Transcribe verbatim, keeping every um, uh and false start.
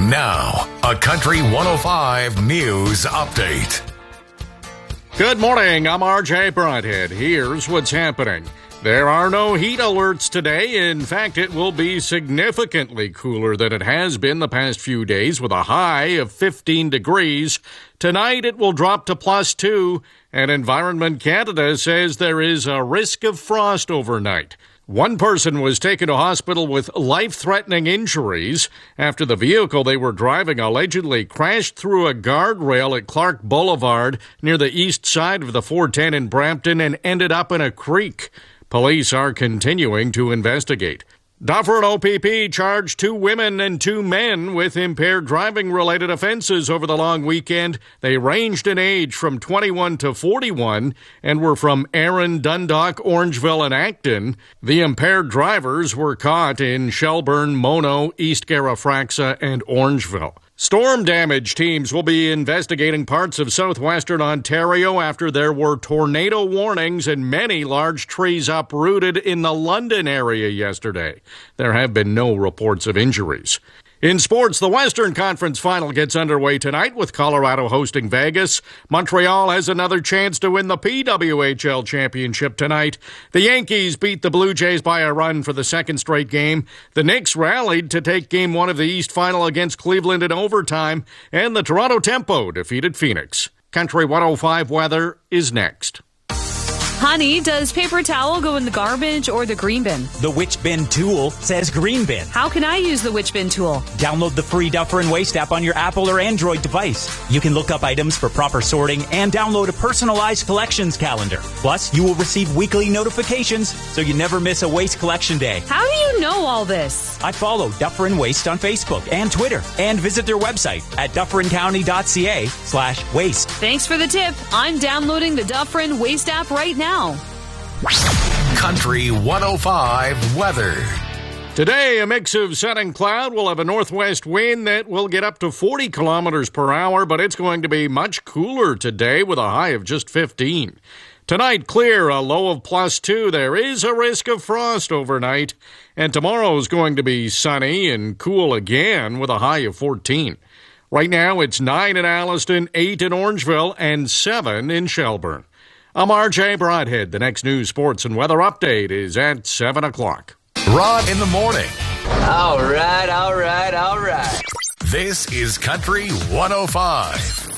Now, a Country one oh five News Update. Good morning, I'm R J Broadhead. Here's what's happening. There are no heat alerts today. In fact, it will be significantly cooler than it has been the past few days with a high of fifteen degrees. Tonight, it will drop to plus two, and Environment Canada says there is a risk of frost overnight. One person was taken to hospital with life-threatening injuries after the vehicle they were driving allegedly crashed through a guardrail at Clark Boulevard near the east side of the four ten in Brampton and ended up in a creek. Police are continuing to investigate. Dufferin O P P charged two women and two men with impaired driving-related offenses over the long weekend. They ranged in age from twenty-one to forty-one and were from Erin, Dundalk, Orangeville, and Acton. The impaired drivers were caught in Shelburne, Mono, East Garafraxa, and Orangeville. Storm damage teams will be investigating parts of southwestern Ontario after there were tornado warnings and many large trees uprooted in the London area yesterday. There have been no reports of injuries. In sports, the Western Conference Final gets underway tonight with Colorado hosting Vegas. Montreal has another chance to win the P W H L championship tonight. The Yankees beat the Blue Jays by a run for the second straight game. The Knicks rallied to take Game one of the East Final against Cleveland in overtime, and the Toronto Tempo defeated Phoenix. Country one oh five weather is next. Honey, does paper towel go in the garbage or the green bin? The Which Bin tool says green bin. How can I use the Which Bin tool? Download the free Dufferin Waste app on your Apple or Android device. You can look up items for proper sorting and download a personalized collections calendar. Plus, you will receive weekly notifications so you never miss a waste collection day. How do you know all this? I follow Dufferin Waste on Facebook and Twitter and visit their website at dufferincounty.ca slash waste. Thanks for the tip. I'm downloading the Dufferin Waste app right now. Country one oh five weather. Today, a mix of sun and cloud will have a northwest wind that will get up to forty kilometers per hour, but it's going to be much cooler today with a high of just fifteen. Tonight, clear, a low of plus two. There is a risk of frost overnight, and tomorrow is going to be sunny and cool again with a high of fourteen. Right now, it's nine in Alliston, eight in Orangeville, and seven in Shelburne. I'm R J Broadhead. The next news, sports, and weather update is at seven o'clock. Rod in the morning. All right, all right, all right. This is Country one oh five.